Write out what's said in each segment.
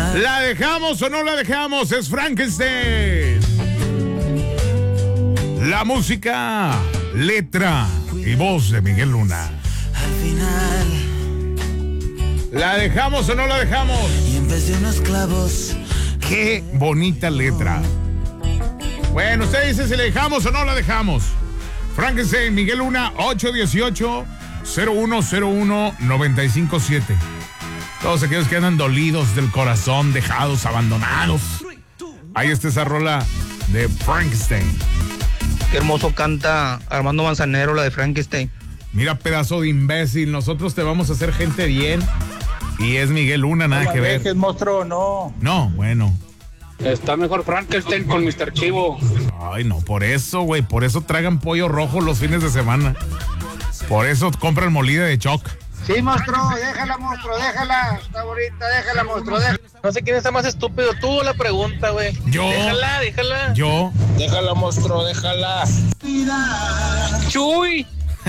¿La dejamos o no la dejamos? Es Frankenstein. La música, letra y voz de Miguel Luna. Al final. ¿La dejamos o no la dejamos? Y en vez de unos clavos. Qué bonita letra. Bueno, usted dice si la dejamos o no la dejamos. Frankenstein, Miguel Luna, 818-0101-957. Todos aquellos que andan dolidos del corazón, dejados, abandonados. Ahí está esa rola de Frankenstein. Qué hermoso canta Armando Manzanero, la de Frankenstein. Mira, pedazo de imbécil, nosotros te vamos a hacer gente bien. Y es Miguel Luna, nada que ver. ¿Es monstruo no? No, bueno. Está mejor Frankenstein con Mr. Chivo. Ay, no, por eso, güey, por eso tragan pollo rojo los fines de semana. Por eso compran molida de choc. Sí, monstruo, déjala. Está bonita, déjala, monstruo, déjala. No sé quién está más estúpido, tú o la pregunta, güey. Yo. Déjala. Yo. Déjala, monstruo, déjala. ¡Chuy!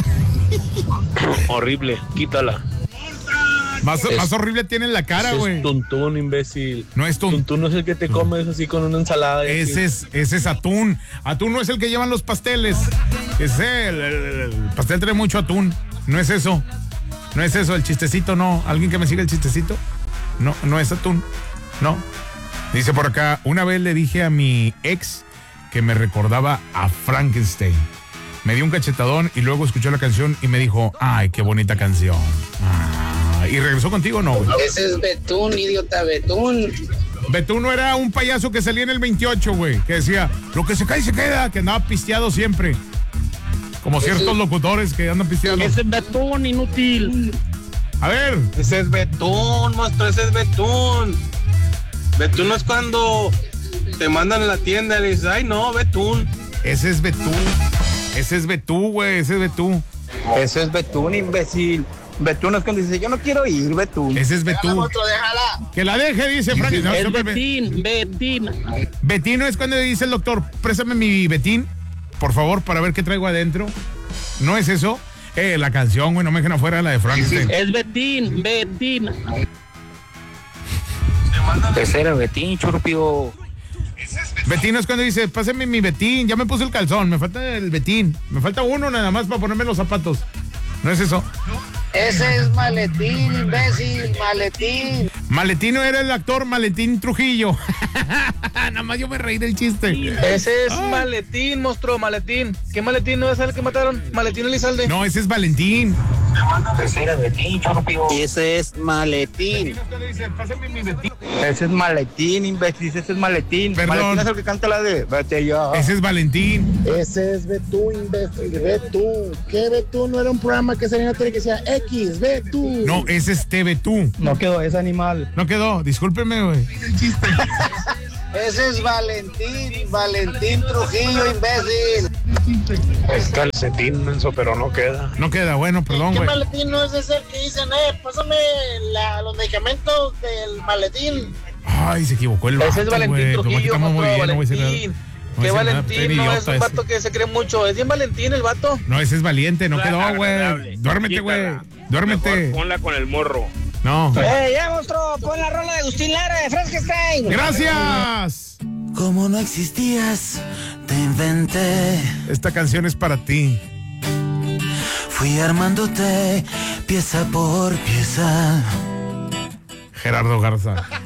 Horrible, quítala. Más horrible tiene en la cara, güey. Es tuntún, imbécil. No es tuntún. Tuntún no es el que te comes así con una ensalada. Ese es atún. Atún no es el que llevan los pasteles. El pastel trae mucho atún. No es eso. No es eso, el chistecito no. ¿Alguien que me siga el chistecito? No es atún. No. Dice por acá, una vez le dije a mi ex que me recordaba a Frankenstein. Me dio un cachetadón y luego escuchó la canción y me dijo, ay, qué bonita canción. ¿Y regresó contigo o no, güey? Ese es Betún, idiota, Betún. Betún no era un payaso que salía en el 28, güey, que decía, lo que se cae se queda, que andaba pisteado siempre. Como ciertos locutores que andan pisteando. Ese es Betún, inútil. A ver. Ese es Betún, monstruo, ese es Betún. Betún no es cuando te mandan a la tienda y le dices, ay, no, Betún. Ese es Betún. Ese es Betún, güey, ese es Betún. Ese es Betún, imbécil. Betún es cuando dice, yo no quiero ir, Betún. Ese es Betún. Déjala. Que la deje, dice Frank. No, Es Betín. Betín no es cuando dice el doctor, préstame mi Betín, por favor, para ver qué traigo adentro. ¿No es eso? La canción, güey, no me dejen afuera la de Frankenstein. Es Betín. Ese era Betín, churpio. Betín es cuando dice, pásame mi Betín, ya me puse el calzón, me falta el Betín. Me falta uno nada más para ponerme los zapatos. ¿No es eso? Ese es Maletín, imbécil, Maletín. Maletín no era el actor Maletín Trujillo. Nada más yo me reí del chiste. Ese es Maletín, monstruo, Maletín. ¿Qué Maletín no es el que mataron? Maletín Elizalde. No, ese es Valentín. Ese era Betín, churpio. Ese es Maletín. Ese es Maletín, imbécil, ese es Maletín. Perdón. Maletín es el que canta la de Vete ya. Ese es Valentín. Ese es Betún, imbécil, Betún. ¿Qué Betún? No era un programa que salía en la tele que decía X, Betún. No, ese es TV tú. No quedó ese animal. No quedó, discúlpeme, güey. Ese es Valentín Trujillo, imbécil. Es calcetín, menso, pero no queda. No queda, bueno, perdón, ¿Qué güey. maletín no es ese el que dicen, pásame los medicamentos del maletín? Ay, se equivocó el vato, Ese es Valentín güey. Como que Trujillo, estamos muy monstruo, bien, no voy a decir nada. Valentín. No voy ¿Qué a decir nada, Valentín? estoy No idiota es un ese. vato que se cree mucho. Es bien Valentín el vato. No, ese es valiente, no quedó, güey. Agradable. Duérmete, güey. Quítala. Duérmete. Mejor ponla con el morro. No. Ya, monstruo, pon la rola de Agustín Lara de Frankenstein. Gracias. Como no existías, te inventé. Esta canción es para ti. Fui armándote pieza por pieza. Gerardo Garza.